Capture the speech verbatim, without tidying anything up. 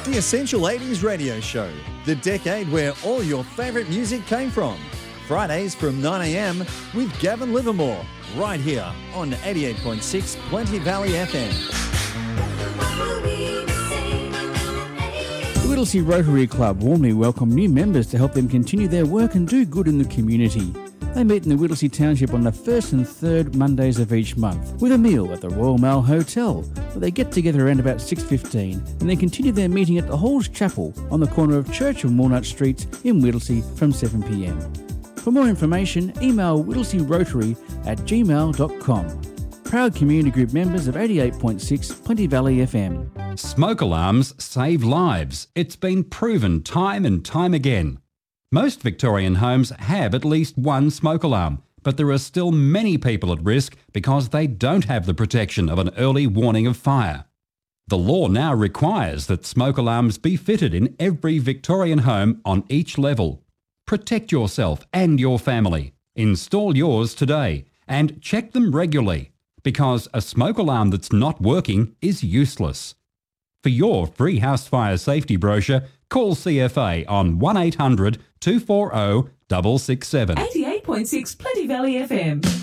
The Essential eighties Radio Show, the decade where all your favourite music came from. Fridays from nine a m with Gavin Livermore, right here on eighty-eight point six Plenty Valley F M. The Whittlesea Rotary Club warmly welcome new members to help them continue their work and do good in the community. They meet in the Whittlesea Township on the first and third Mondays of each month with a meal at the Royal Mail Hotel, where they get together around about six fifteen and then continue their meeting at the Halls Chapel on the corner of Church and Walnut Streets in Whittlesea from seven p m. For more information, email whittlesearotary at gmail dot com. Proud community group members of eighty-eight point six Plenty Valley F M. Smoke alarms save lives. It's been proven time and time again. Most Victorian homes have at least one smoke alarm, but there are still many people at risk because they don't have the protection of an early warning of fire. The law now requires that smoke alarms be fitted in every Victorian home on each level. Protect yourself and your family. Install yours today and check them regularly, because a smoke alarm that's not working is useless. For your free house fire safety brochure, call C F A on one eight hundred two four zero six six seven. eighty-eight point six Plenty Valley F M.